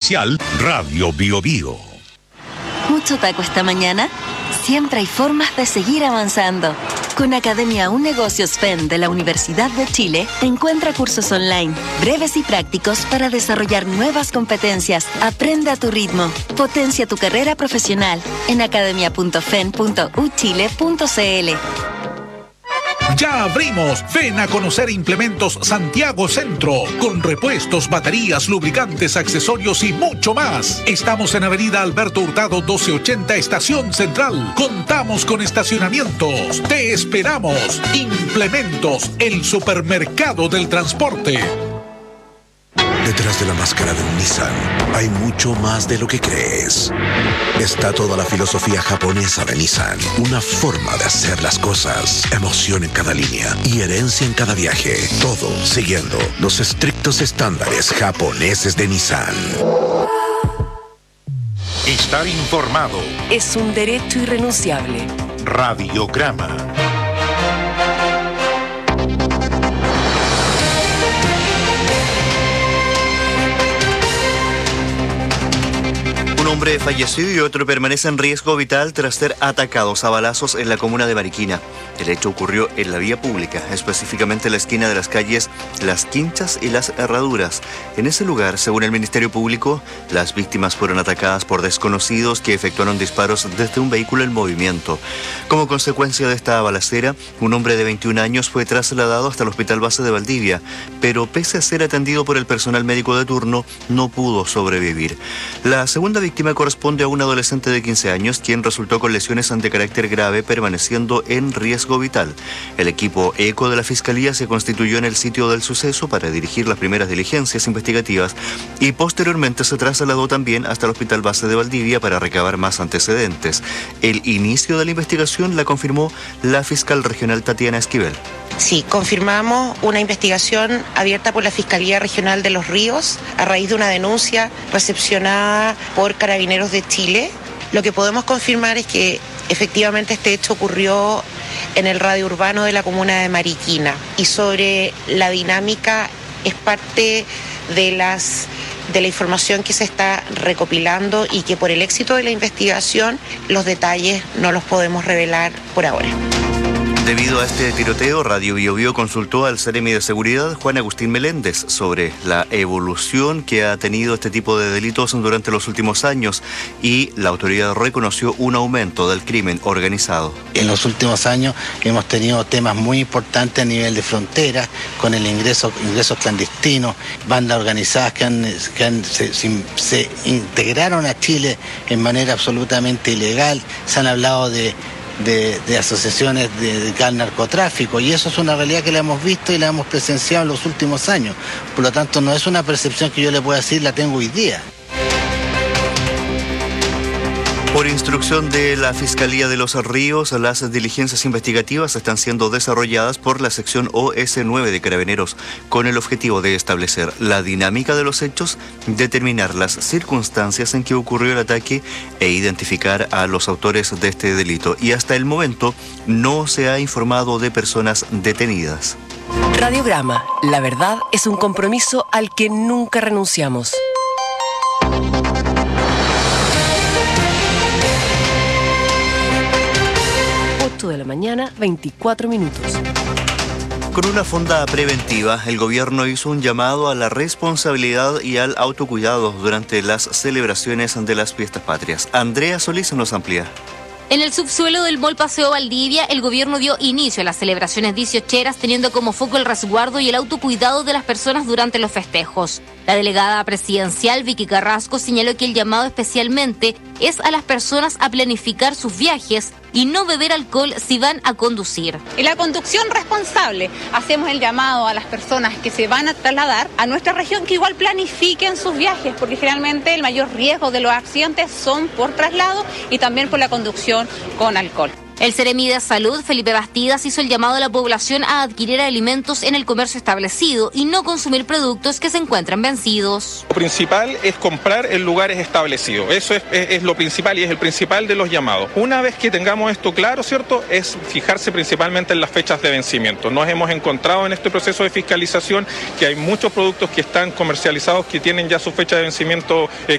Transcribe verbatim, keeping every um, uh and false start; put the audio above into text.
oficial Radio Bio Bio. ¿Mucho taco esta mañana? Siempre hay formas de seguir avanzando. Con Academia Un Negocios F E N de la Universidad de Chile, encuentra cursos online, breves y prácticos para desarrollar nuevas competencias. Aprende a tu ritmo. Potencia tu carrera profesional en academia punto fen punto u chile punto c l. Ya abrimos. Ven a conocer Implementos Santiago Centro, con repuestos, baterías, lubricantes, accesorios y mucho más. Estamos en Avenida Alberto Hurtado doce ochenta, Estación Central. Contamos con estacionamientos. Te esperamos. Implementos, el supermercado del transporte. Detrás de la máscara de un Nissan hay mucho más de lo que crees. Está toda la filosofía japonesa de Nissan, una forma de hacer las cosas, emoción en cada línea y herencia en cada viaje. Todo siguiendo los estrictos estándares japoneses de Nissan. Estar informado es un derecho irrenunciable. Radiograma. Un hombre falleció y otro permanece en riesgo vital tras ser atacados a balazos en la comuna de Mariquina. El hecho ocurrió en la vía pública, específicamente en la esquina de las calles Las Quinchas y Las Herraduras. En ese lugar, según el Ministerio Público, las víctimas fueron atacadas por desconocidos que efectuaron disparos desde un vehículo en movimiento. Como consecuencia de esta balacera, un hombre de veintiún años fue trasladado hasta el Hospital Base de Valdivia, pero pese a ser atendido por el personal médico de turno, no pudo sobrevivir. La segunda víctima corresponde a un adolescente de quince años, quien resultó con lesiones de carácter grave, permaneciendo en riesgo vital. El equipo ECO de la Fiscalía se constituyó en el sitio del suceso para dirigir las primeras diligencias investigativas y posteriormente se trasladó también hasta el Hospital Base de Valdivia para recabar más antecedentes. El inicio de la investigación la confirmó la fiscal regional Tatiana Esquivel. Sí, confirmamos una investigación abierta por la Fiscalía Regional de Los Ríos a raíz de una denuncia recepcionada por Carabineros de Chile. Lo que podemos confirmar es que efectivamente este hecho ocurrió en el radio urbano de la comuna de Mariquina, y sobre la dinámica es parte de las de la información que se está recopilando y que por el éxito de la investigación los detalles no los podemos revelar por ahora. Debido a este tiroteo, Radio Bio Bio consultó al Seremi de Seguridad, Juan Agustín Meléndez, sobre la evolución que ha tenido este tipo de delitos durante los últimos años, y la autoridad reconoció un aumento del crimen organizado. En los últimos años hemos tenido temas muy importantes a nivel de frontera, con el ingreso ingresos clandestinos, bandas organizadas que, han, que han, se, se integraron a Chile en manera absolutamente ilegal. Se han hablado de De, de asociaciones de, de narcotráfico, y eso es una realidad que la hemos visto y la hemos presenciado en los últimos años. Por lo tanto, no es una percepción que yo le pueda decir la tengo hoy día. Por instrucción de la Fiscalía de Los Ríos, las diligencias investigativas están siendo desarrolladas por la sección O S nueve de Carabineros, con el objetivo de establecer la dinámica de los hechos, determinar las circunstancias en que ocurrió el ataque e identificar a los autores de este delito. Y hasta el momento no se ha informado de personas detenidas. Radiograma. La verdad es un compromiso al que nunca renunciamos. De la mañana, veinticuatro minutos. Con una fonda preventiva, el gobierno hizo un llamado a la responsabilidad y al autocuidado durante las celebraciones de las fiestas patrias. Andrea Solís nos amplía. En el subsuelo del Mall Paseo Valdivia, el gobierno dio inicio a las celebraciones dieciocheras, teniendo como foco el resguardo y el autocuidado de las personas durante los festejos. La delegada presidencial Vicky Carrasco señaló que el llamado especialmente es a las personas a planificar sus viajes y no beber alcohol si van a conducir. En la conducción responsable hacemos el llamado a las personas que se van a trasladar a nuestra región que igual planifiquen sus viajes, porque generalmente el mayor riesgo de los accidentes son por traslado y también por la conducción con alcohol. El Seremi de Salud, Felipe Bastidas, hizo el llamado a la población a adquirir alimentos en el comercio establecido y no consumir productos que se encuentran vencidos. Lo principal es comprar en lugares establecidos. Eso es, es, es lo principal y es el principal de los llamados. Una vez que tengamos esto claro, ¿cierto?, es fijarse principalmente en las fechas de vencimiento. Nos hemos encontrado en este proceso de fiscalización que hay muchos productos que están comercializados que tienen ya su fecha de vencimiento eh,